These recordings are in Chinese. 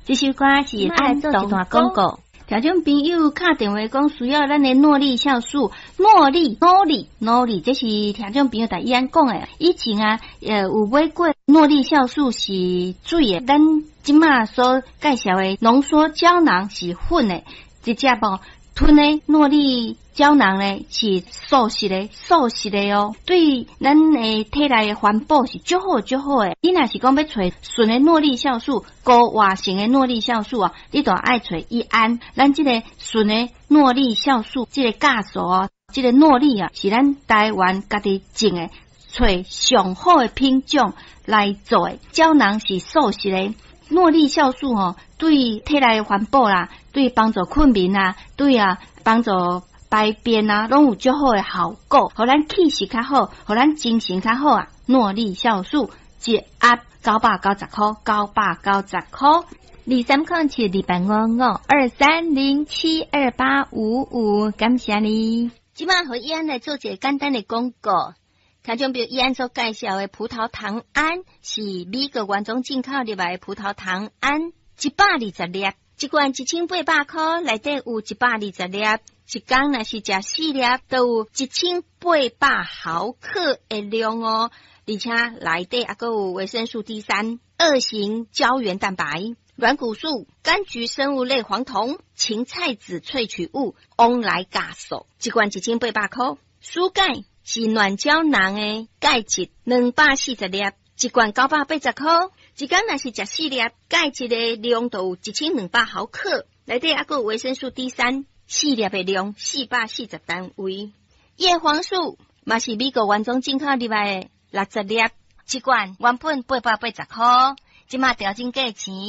这首歌是咱做一段广告。听众朋友打电话讲需要咱的诺丽酵素，诺丽，这是听众朋友在伊安讲的。以前啊，有买过诺丽酵素是水的，咱即马所介绍的浓缩胶囊是粉的，这只无吞的诺丽胶囊呢是素食的哦，对咱的体内的环保是足好的。你若是讲要找纯的诺丽酵素、高活性的诺丽酵素啊，你就爱找一安。咱这个纯的诺丽酵素，这个价数哦，这个诺丽啊，是咱台湾家己种的，找上好的品种来做的。胶囊是素食的。诺丽酵素对体内环保啦，对帮助困眠啦，对帮助排便啊，拢有足好的效果，互咱气色较好，互咱精神较好啊。诺丽酵素一盒990块，990块。23072855，感谢你。即摆和伊安来做一个简单的广告。听众朋友，伊安所介绍的葡萄糖胺是美国原装进口入来的葡萄糖胺，120粒，一罐1800块，内底有120粒，一天若是食4粒，都有1800毫克的量哦，而且内底还有维生素 D3、2型胶原蛋白、软骨素、柑橘生物类黄酮、芹菜籽萃取物、翁来酵素，一罐1800块，蔬钙。是软胶囊的钙质240粒，一罐980块。一天若是食4粒，钙质的量就有1200毫克，内底还有维生素 D3， 4粒的量440单位。叶黄素嘛是美国原装进口入来的60粒，一罐原本880块，即马调整价钱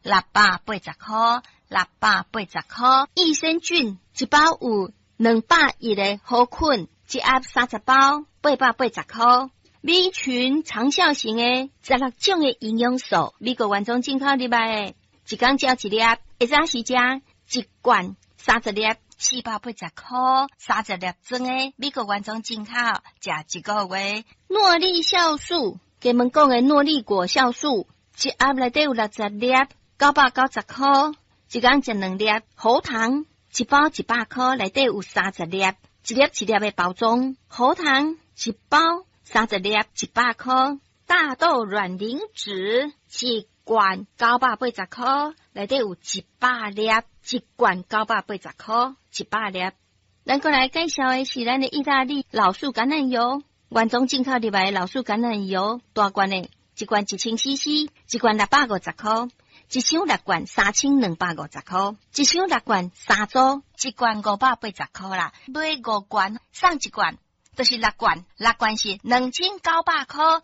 680块，680块。益生菌一包有201个好菌。一盒30包，880块。米群长效型的16种的营养素，美国原装进口入来的，一天照一粒，会早时食一罐30粒，480块，30粒装的，美国原装进口，食一个月。诺丽酵素，给们讲的诺丽果酵素，一盒内底有60粒，990块，一天食2粒。喉糖一包100块，内底有30粒。一粒的包装，喉糖一包30粒100块，大豆卵磷脂一罐980块，内底有100粒，一罐980块，100粒。咱过来介绍的是咱的意大利老树橄榄油，原装进口入来的老树橄榄油，大罐的，一罐1000cc， 一罐650块。一箱6罐3250块，一箱6罐3组，一罐580块啦。买5罐送一罐，就是6罐，6罐是2900块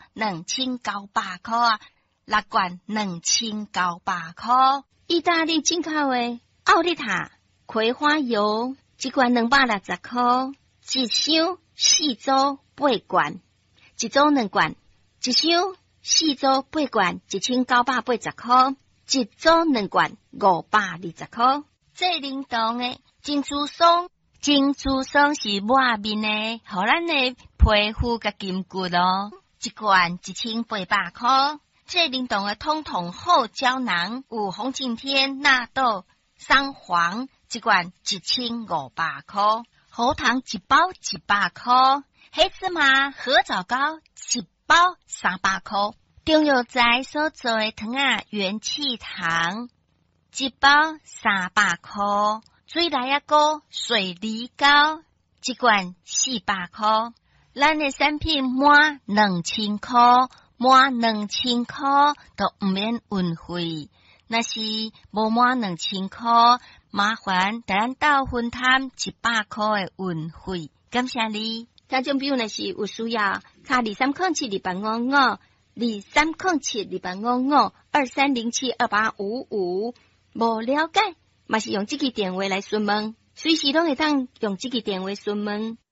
，2900块啊，6罐2900块。意大利进口的奥利塔葵花油，一罐260块，一箱4组8罐，一组2罐，一箱4组8罐，1980块。一组2罐520块。最灵动的珍珠松是抹面的，互咱的皮肤甲筋骨咯。一罐1800块。最灵动的通通好胶囊，有红景天、纳豆、桑黄，一罐1500块。喉糖一包100块。黑芝麻合枣糕一包300块。中药材所做的糖啊，元气糖一包300块，水来啊糕、水梨糕一罐400块，咱的产品满2000块，满2000块都唔免运费。若是无满2000块，麻烦带咱到分摊100块的运费。感谢你，听众朋友若是有需要，卡23072855。23072855，无了解，嘛是用这个电话来询问，随时拢会当用这个电话询问。